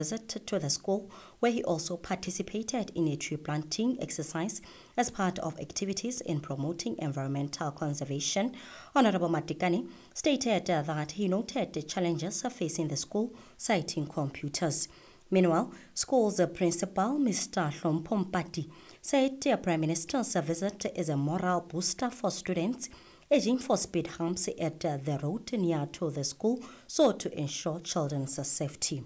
visit to the school, where he also participated in a tree planting exercise as part of activities in promoting environmental conservation. Honorable Matikane stated that he noted the challenges facing the school, citing computers. Meanwhile, school's principal, Mr. Hlompo Mpati, said the Prime Minister's visit is a moral booster for students, urging for speed humps at the road near to the school so to ensure children's safety.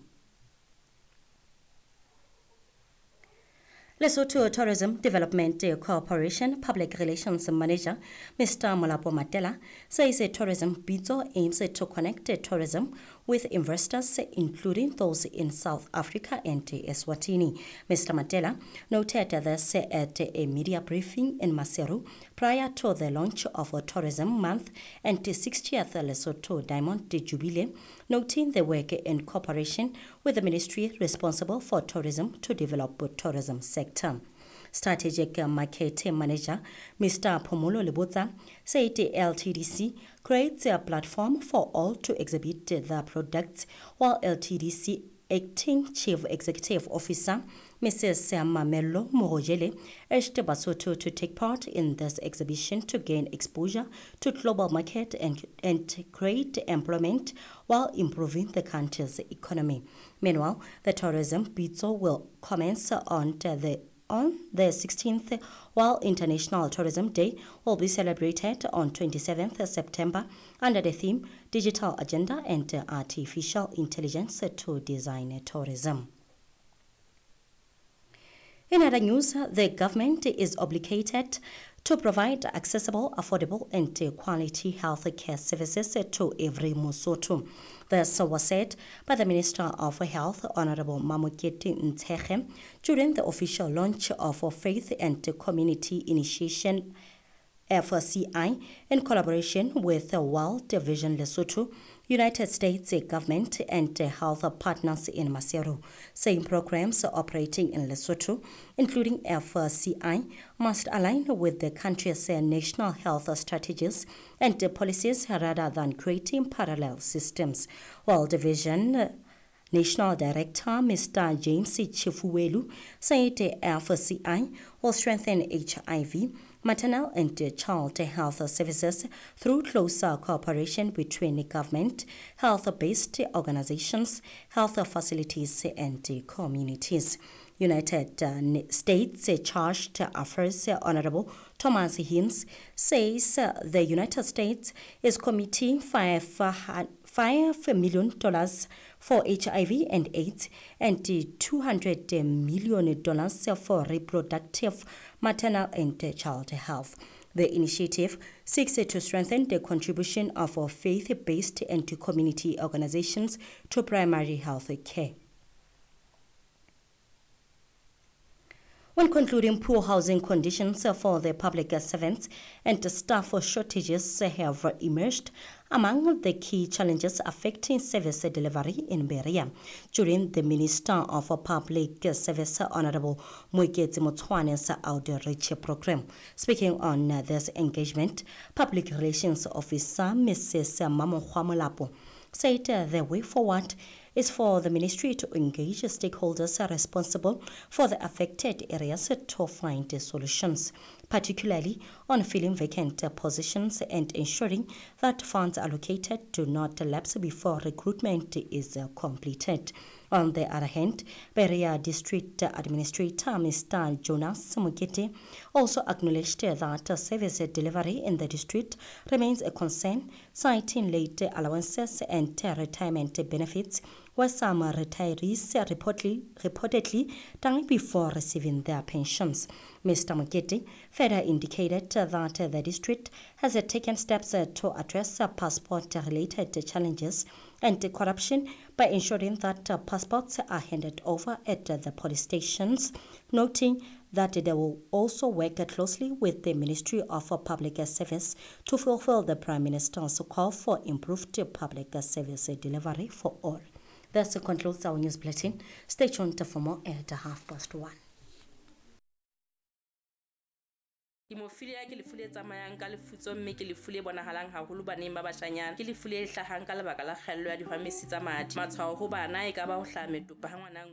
Lesotho Tourism Development Corporation Public Relations Manager Mr. Molapo Matela says Tourism Bizo aims to connect tourism with investors, including those in South Africa and Eswatini. Mr. Matela noted this at a media briefing in Maseru prior to the launch of Tourism Month and the 60th Lesotho Diamond Jubilee, noting the work in cooperation with the ministry responsible for tourism to develop tourism sector. Strategic Market Manager Mr. Phumulo Lebotsa said the LTDC creates a platform for all to exhibit their products, while LTDC Acting Chief Executive Officer Mrs. Mamello Morojele urged Basotho to take part in this exhibition to gain exposure to global market and create employment while improving the country's economy. Meanwhile, the tourism Bizo will commence on the 16th, while International Tourism Day will be celebrated on 27th September under the theme Digital Agenda and Artificial Intelligence to Design Tourism. In other news, the government is obligated to provide accessible, affordable, and quality health care services to every Mosotho. This was said by the Minister of Health, Honorable Mamokete Ntsege, during the official launch of Faith and Community Initiation FCI in collaboration with World Vision Lesotho, United States government and health partners in Maseru, saying programs operating in Lesotho, including FCI, must align with the country's national health strategies and policies rather than creating parallel systems. World Vision National Director Mr. James Chifuwelu said the FCI will strengthen HIV, maternal and child health services through closer cooperation between government, health-based organizations, health facilities, and communities. United States Charged Affairs Honorable Thomas Hines says the United States is committing $5 million for HIV and AIDS and $200 million for reproductive, maternal, and child health. The initiative seeks to strengthen the contribution of faith-based and community organizations to primary health care. When concluding, poor housing conditions for the public servants and staff shortages have emerged among the key challenges affecting service delivery in Berea. During the Minister of Public Service, Honorable Moeketsi Motshwane's outreach program. Speaking on this engagement, Public Relations Officer Mrs. Mamokgwa Molapo said the way forward is for the ministry to engage stakeholders responsible for the affected areas to find solutions, particularly on filling vacant positions and ensuring that funds allocated do not lapse before recruitment is completed. On the other hand, Berea District Administrator Mr. Jonas Mugete also acknowledged that service delivery in the district remains a concern, citing late allowances and retirement benefits, where some retirees reportedly died before receiving their pensions. Mr. Mugete further indicated that the district has taken steps to address passport-related challenges and corruption by ensuring that passports are handed over at the police stations, noting that they will also work closely with the Ministry of Public Service to fulfill the Prime Minister's call for improved public service delivery for all. This concludes our news bulletin. Stay tuned for more at 1:30. Hemophilia ke lefu le tsamayang ka lefutso mme ke lefu le bonahalang haholo baneng ba bashanyana ke lefu le hlahang ka lebaka la kgaello ya dihwamesi tsa madi matshwao ho bana e ka ba ho hlaha metopa ha ngwana